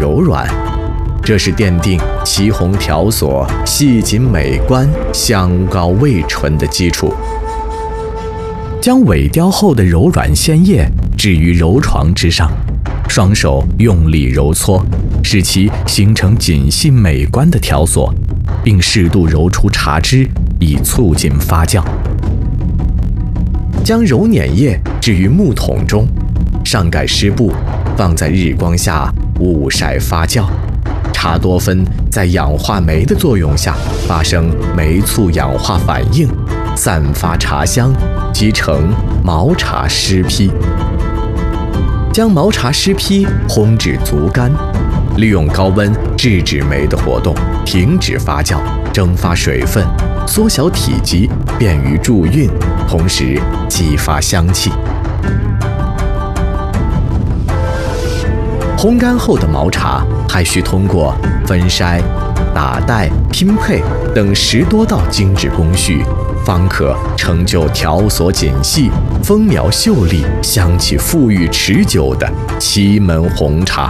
柔软，这是奠定祁红条索细紧美观、香高味醇的基础。将萎凋后的柔软鲜叶置于柔床之上，双手用力揉搓，使其形成紧细美观的条索，并适度揉出茶汁，以促进发酵。将揉捻叶置于木桶中，上盖湿布，放在日光下捂晒发酵。茶多酚在氧化酶的作用下发生酶促氧化反应，散发茶香，即成毛茶湿坯。将毛茶湿坯烘至足干，利用高温制止酶的活动，停止发酵，蒸发水分，缩小体积，便于助运，同时激发香气。烘干后的毛茶还需通过分筛、打袋、拼配等10多道精致工序，方可成就条索紧细、风苗秀丽、香气馥郁持久的祁门红茶。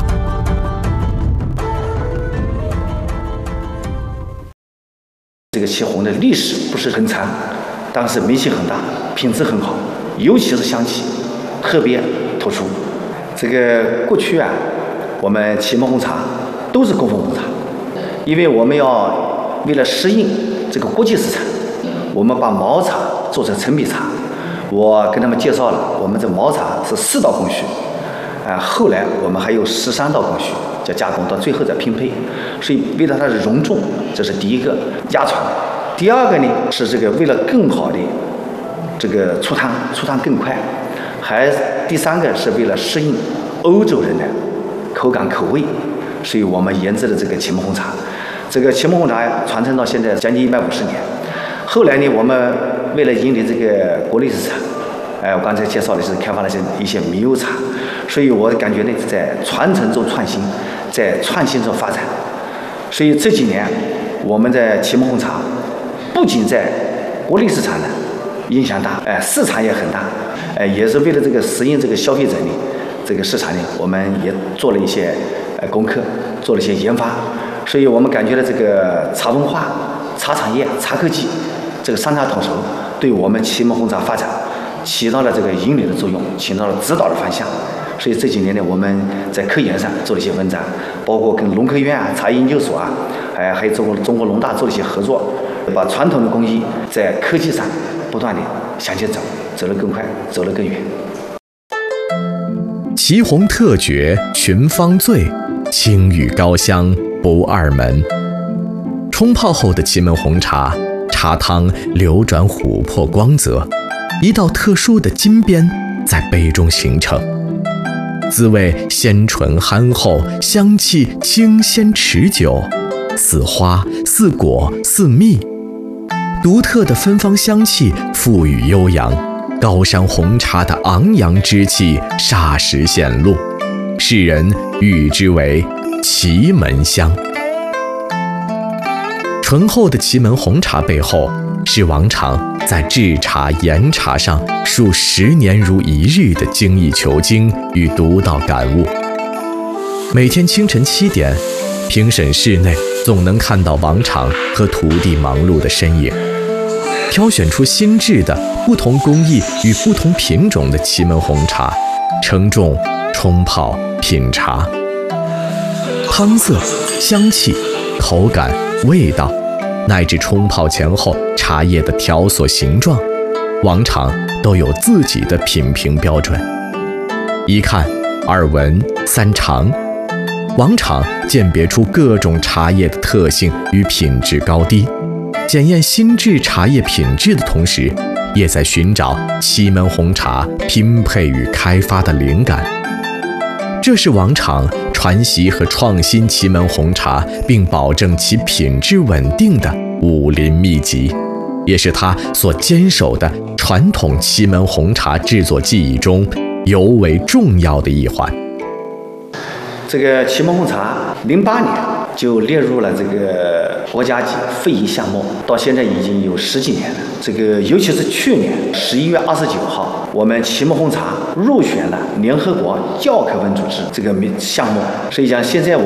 这个祁红的历史不是很长，但是名气很大，品质很好，尤其是香气特别突出。这个过去啊，我们祁门红茶都是工坊红茶，因为我们要为了适应这个国际市场，我们把毛茶做成陈皮茶。我跟他们介绍了，我们这毛茶是4道工序，后来我们还有13道工序，叫加工，到最后再拼配。所以为了它的容重，这是第一个压传。第二个呢是这个为了更好的这个出汤更快，第三个是为了适应欧洲人的口感口味，所以我们研制了这个祁门红茶。这个祁门红茶传承到现在将近150年。后来呢，我们为了引领这个国内市场，我刚才介绍的是开发了一些猕猴茶，所以我感觉呢，在传承中创新，在创新中发展。所以这几年我们在祁门红茶不仅在国内市场呢影响大，市场也很大，也是为了这个适应这个消费者呢这个市场呢，我们也做了一些功课，做了一些研发。所以我们感觉到这个茶文化、茶产业、茶科技这个3大统筹，对我们祁门红茶发展起到了这个引领的作用，起到了指导的方向。所以这几年呢，我们在科研上做了一些文章，包括跟农科院啊、茶叶研究所啊，还有中国农大做了一些合作，把传统的工艺在科技上不断的向前走，走得更快，走得更远。 祁红特绝群芳醉，清郁高香不二门。冲泡后的祁门红茶，茶汤流转琥珀光泽，一道特殊的金边在杯中形成，滋味鲜醇憨厚，香气清鲜持久，似花似果似蜜。独特的芬芳香气馥郁悠扬，高山红茶的昂扬之气霎时显露，世人誉之为祁门香。醇厚的祁门红茶背后，是王厂在制茶研茶上数10年如一日的精益求精与独到感悟。每天清晨7点，评审室内总能看到王厂和徒弟忙碌的身影，挑选出新制的不同工艺与不同品种的祁门红茶，称重、冲泡、品茶。汤色、香气、口感、味道，乃至冲泡前后茶叶的条索形状，王厂都有自己的品评标准。一看、二闻、三尝，王厂鉴别出各种茶叶的特性与品质高低，检验新制茶叶品质的同时，也在寻找祁门红茶拼配与开发的灵感。这是王厂传习和创新祁门红茶，并保证其品质稳定的武林秘籍，也是他所坚守的传统祁门红茶制作技艺中尤为重要的一环。 这个祁门红茶08年就列入了这个国家级非遗项目，到现在已经有10几年了。这个尤其是去年11月29号，我们祁门红茶入选了联合国教科文组织这个项目，所以讲现在